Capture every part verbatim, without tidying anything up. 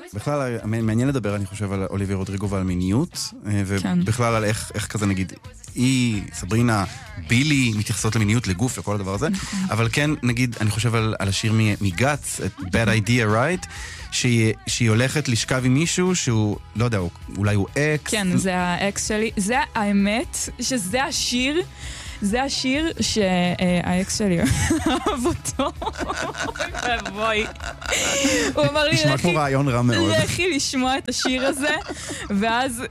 בכלל, מעניין לדבר, אני חושב, על אוליביה רודריגו ועל מיניות, ובכלל על איך, איך כזה, נגיד, היא, סברינה, בילי, מתייחסות למיניות, לגוף וכל הדבר הזה, אבל כן, נגיד, אני חושב על, על השיר מגץ, את Bad Idea, Right? שהיא, שהיא הולכת לשכב עם מישהו שהוא, לא יודע, אולי הוא אקס. כן, זה האקס שלי. זה האמת, שזה השיר, זה השיר שהאקס שלי אהב אותו. בואי. הוא אמר לי, נשמע כמו רעיון רע מאוד. לכי לשמוע את השיר הזה, ואז...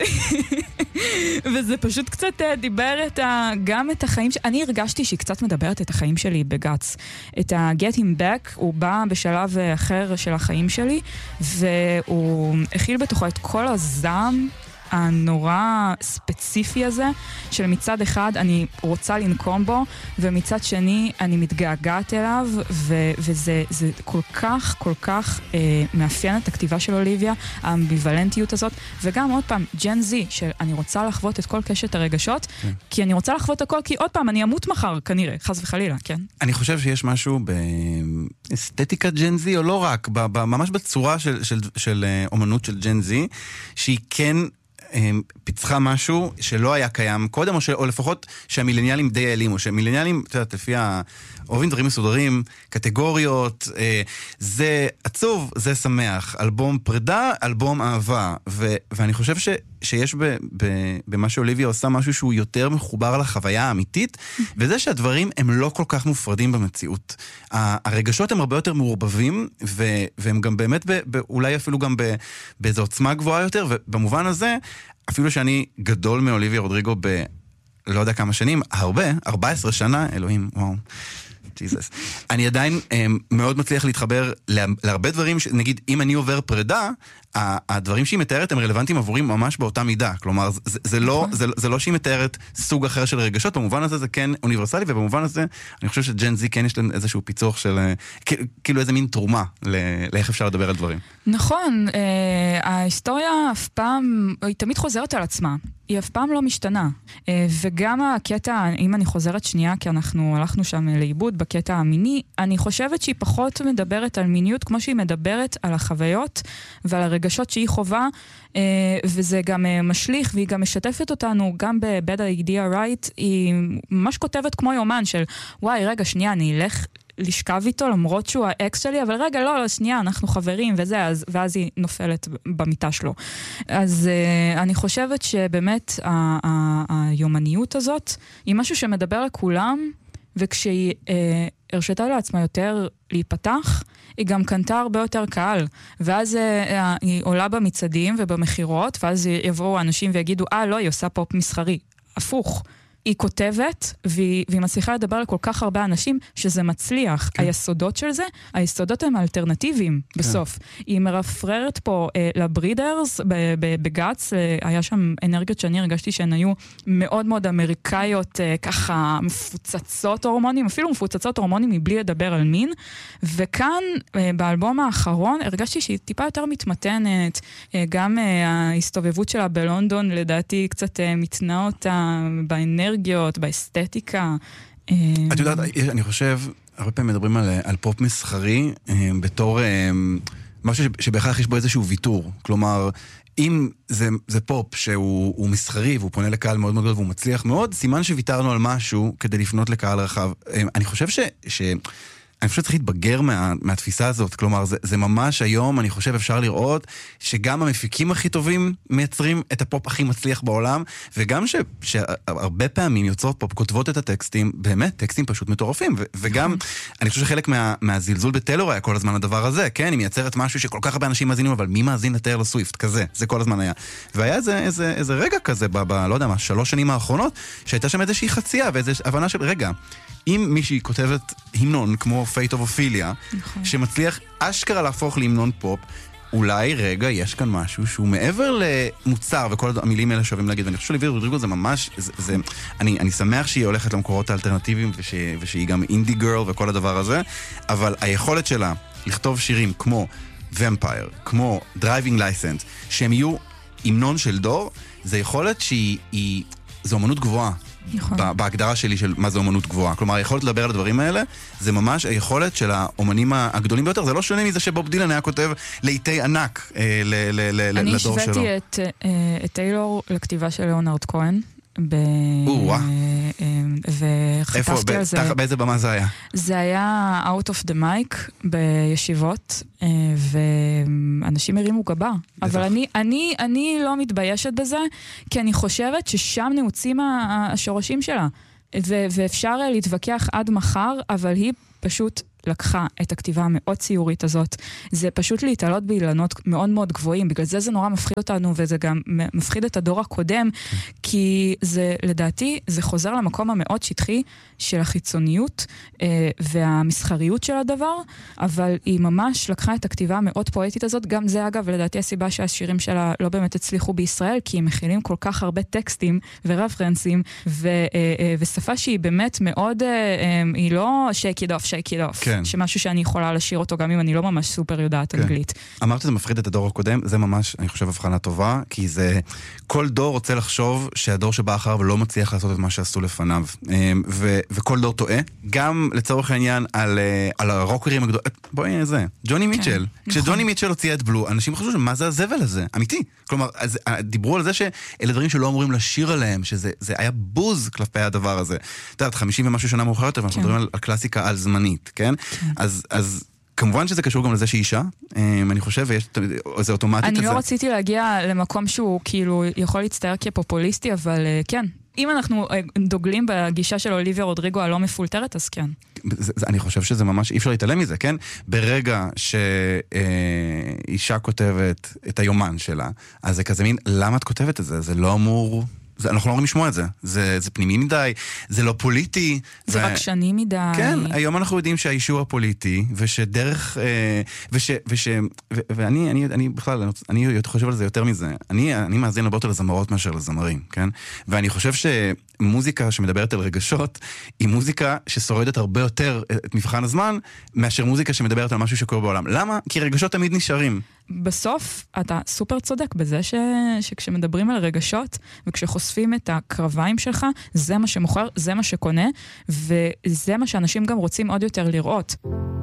וזה פשוט קצת דיבר את ה... גם את החיים... ש... אני הרגשתי שהיא קצת מדברת את החיים שלי בגץ. את ה-Getting Back, הוא בא בשלב אחר של החיים שלי, והוא הכיל בתוכו את כל הזעם, הנורא ספציפי הזה, של מצד אחד אני רוצה לנקום בו, ומצד שני אני מתגעגעת אליו, ו- וזה זה כל כך, כל כך אה, מאפיין את הכתיבה של אוליביה, האמביוולנטיות הזאת, וגם עוד פעם, ג'ן זי, שאני רוצה לחוות את כל קשת הרגשות, כן. כי אני רוצה לחוות הכל, כי עוד פעם, אני אמות מחר, כנראה, חס וחלילה, כן? אני חושב שיש משהו באסתטיקת ג'ן זי, או לא רק, ב- ב- ממש בצורה של, של, של אומנות של ג'ן זי, שהיא כן... פיצחה משהו שלא היה קיים קודם, או, ש... או לפחות שהמילניאלים די העלים, או שהמילניאלים, אתה יודעת, לפי אוהבים דברים מסודרים, קטגוריות, אה, זה עצוב, זה שמח, אלבום פרידה, אלבום אהבה, ו... ואני חושב ש... שיש ב... ב... במה שאוליביה עושה משהו שהוא יותר מחובר לחוויה האמיתית, וזה שהדברים הם לא כל כך מופרדים במציאות. הרגשות הם הרבה יותר מעורבבים, ו... והם גם באמת, ב... ב... אולי אפילו גם ב... באיזו עוצמה גבוהה יותר, ובמובן הזה, אפילו שאני גדול מאוליביה רודריגו ב... לא יודע כמה שנים, הרבה, ארבע עשרה שנה, אלוהים, וואו. ג'יזוס. אני עדיין um, מאוד מצליח להתחבר לה, להרבה דברים, ש, נגיד, אם אני עובר פרידה, הדברים שהיא מתארת הם רלוונטיים עבורים ממש באותה מידה. כלומר, זה, זה, לא, זה, זה לא שהיא מתארת סוג אחר של רגשות, במובן הזה זה כן אוניברסלי, ובמובן הזה אני חושב שג'ן זי כן יש להם איזשהו פיצוח של, כאילו איזה מין תרומה לאיך אפשר לדבר על דברים. נכון, אה, ההיסטוריה אף פעם, היא תמיד חוזרת על עצמה. היא אף פעם לא משתנה. וגם הקטע, אם אני חוזרת שנייה, כי אנחנו הלכנו שם לאיבוד בקטע המיני, אני חושבת שהיא פחות מדברת על מיניות, כמו שהיא מדברת על החוויות ועל הרגשות שהיא חובה, וזה גם משליך, והיא גם משתפת אותנו, גם ב-Bad Idea Right, היא ממש כותבת כמו יומן של, וואי, רגע, שנייה, אני אלך... לשכב איתו, למרות שהוא האקס שלי, אבל רגע, לא, לא, שנייה, אנחנו חברים וזה, אז, ואז היא נופלת במיטה שלו. אז uh, אני חושבת שבאמת ה- ה- היומניות הזאת היא משהו שמדבר לכולם, וכשהיא uh, הרשתה לעצמה יותר להיפתח, היא גם קנתה הרבה יותר קהל, ואז uh, היא עולה במצעדים ובמחירות, ואז יבואו אנשים ויגידו, אה, לא, היא עושה פופ מסחרי. הפוך. היא כותבת, והיא, והיא מצליחה לדבר לכל כך הרבה אנשים, שזה מצליח. כן. היסודות של זה, היסודות הם אלטרנטיביים בסוף. כן. היא מרפררת פה אה, לברידרס, בגץ, אה, היה שם אנרגיות שאני הרגשתי שהן היו מאוד מאוד אמריקאיות, אה, ככה מפוצצות הורמונים, אפילו מפוצצות הורמונים מבלי לדבר על מין, וכאן, אה, באלבום האחרון, הרגשתי שהיא טיפה יותר מתמתנת, אה, גם אה, ההסתובבות שלה בלונדון, לדעתי, קצת אה, מתנה אותה באנרגיה, באסתטיקה. את יודעת, אני חושב, הרבה פעמים מדברים על, על פופ מסחרי, בתור משהו שבהכרח יש בו איזשהו ויתור. כלומר, אם זה, זה פופ שהוא מסחרי, והוא פונה לקהל מאוד מאוד גדול, והוא מצליח מאוד, סימן שוויתרנו על משהו כדי לפנות לקהל רחב. אני חושב ש... ש אני חושב שצריך להתבגר מה, מהתפיסה הזאת, כלומר, זה, זה ממש היום, אני חושב אפשר לראות, שגם המפיקים הכי טובים מייצרים את הפופ הכי מצליח בעולם, וגם ש, שהרבה פעמים יוצרות פופ כותבות את הטקסטים, באמת, טקסטים פשוט מטורפים, ו, וגם, אני חושב שחלק מה, מהזלזול בטיילור היה כל הזמן הדבר הזה, כן, היא מייצרת משהו שכל כך הרבה אנשים מאזינים, אבל מי מאזין לטיילור סוויפט, כזה, זה כל הזמן היה. והיה איזה, איזה, איזה רגע כזה, ב, ב, לא יודע מה, שלוש שנים האחרונות, שהייתה שם איזושהי חצייה, ואיזו הבנה של, רגע, אם מישהי כותבת המנון כמו Fate of Ophelia, נכון. שמצליח אשכרה להפוך להמנון פופ, אולי רגע יש כאן משהו שהוא מעבר למוצר, וכל המילים האלה שווים להגיד, ואני חושב שלאוליביה רודריגו זה ממש, זה, זה, אני, אני שמח שהיא הולכת למקורות האלטרנטיביים, וש, ושהיא גם אינדי גרל וכל הדבר הזה, אבל היכולת שלה לכתוב שירים כמו Vampire, כמו Driving License, שהם יהיו המנון של דור, זה יכולת שהיא, היא, זו אומנות גבוהה, נכון. בהגדרה שלי של מה זה אומנות גבוהה. כלומר, היכולת לדבר על הדברים האלה, זה ממש היכולת של האומנים הגדולים ביותר. זה לא שונה מזה שבוב דילן היה כותב לעיתי ענק אה, ל- ל- ל- אני לדור שלו. השוויתי את, אה, את טיילור לכתיבה של ליאונרד כהן. ב... וחטפתי על זה. באיזה במה זה היה? זה היה out of the mic בישיבות, ואנשים הרימו גבה. אבל אני, אני, אני לא מתביישת בזה, כי אני חושבת ששם נעוצים השורשים שלה. ו- ואפשר להתווכח עד מחר, אבל היא פשוט לקחה את הכתיבה המאוד ציורית הזאת. זה פשוט להתעלות באילנות מאוד מאוד גבוהים, בגלל זה זה נורא מפחיד אותנו, וזה גם מפחיד את הדור הקודם, כי זה, לדעתי, זה חוזר למקום המאוד שטחי של החיצוניות אה, והמסחריות של הדבר, אבל היא ממש לקחה את הכתיבה המאוד פואטית הזאת, גם זה אגב, לדעתי הסיבה שהשירים שלה לא באמת הצליחו בישראל, כי הם מכילים כל כך הרבה טקסטים ורפרנסים, ו, אה, אה, ושפה שהיא באמת מאוד, אה, אה, היא לא shake it off, shake it off. כן. שמשהו שאני יכולה לשיר אותו גם אם אני לא ממש סופר יודעת כן. אנגלית. אמרת שזה מפחיד את הדור הקודם, זה ממש, אני חושב, הבחנה טובה, כי זה, כל דור רוצה לחשוב שהדור שבא אחריו לא מצליח לעשות את מה שעשו לפניו. ו, וכל דור טועה. גם לצורך העניין על, על הרוקרים הגדולים, בואי זה, ג'וני מיטשל. כן, כשג'וני נכון. מיטשל הוציא את בלו, אנשים חשבו שמה זה הזבל הזה? אמיתי. כלומר, אז, דיברו על זה שאלה דברים שלא אמורים לשיר עליהם, שזה זה היה בוז כלפי הדבר הזה. אתה יודעת, חמישים ומשהו שנה מאוחר יותר, ואנחנו כן. מדברים על הקלאסיקה על זמנית, כן? כן. אז, אז כמובן שזה קשור גם לזה שהיא אישה, אני חושב, ויש איזה אוטומטית אני לזה. לא רציתי להגיע למקום שהוא כאילו יכול להצטער כפופוליסטי, אבל כן. אם אנחנו דוגלים בגישה של אוליביה רודריגו הלא מפולטרת, אז כן. זה, זה, אני חושב שזה ממש, אי אפשר להתעלם מזה, כן? ברגע שאישה כותבת את היומן שלה, אז זה כזה מין, למה את כותבת את זה? זה לא אמור... זה, אנחנו לא אומרים לשמוע את זה. זה, זה פנימי מדי, זה לא פוליטי. זה ו... רק שני מדי. כן, היום אנחנו יודעים שהאישור הפוליטי, ושדרך, אה, וש, וש, ו, ואני, אני, אני בכלל, אני חושב על זה יותר מזה. אני, אני מאזין הרבה יותר לזמרות מאשר לזמרים, כן? ואני חושב שמוזיקה שמדברת על רגשות, היא מוזיקה ששורדת הרבה יותר את מבחן הזמן, מאשר מוזיקה שמדברת על משהו שקורה בעולם. למה? כי רגשות תמיד נשארים. בסוף אתה סופר צודק בזה ש... שכשמדברים על רגשות וכשחושפים את הקרביים שלך, זה מה שמוכר, זה מה שקונה, וזה מה שאנשים גם רוצים עוד יותר לראות.